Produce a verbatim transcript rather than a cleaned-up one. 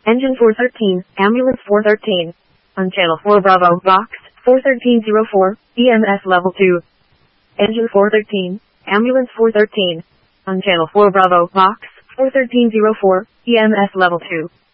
Engine four thirteen, Ambulance four thirteen. On Channel four Bravo, Box four thirteen oh four, E M S Level two. Engine four thirteen, Ambulance four thirteen. On Channel four Bravo, Box four thirteen oh four, E M S Level two.